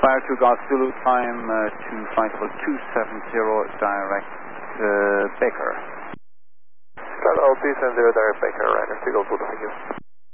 Fire 2 Golf Zulu, climb to flight level 270, direct Baker. Start level 270, direct Baker, Ryder 2 Golf Zulu, thank you.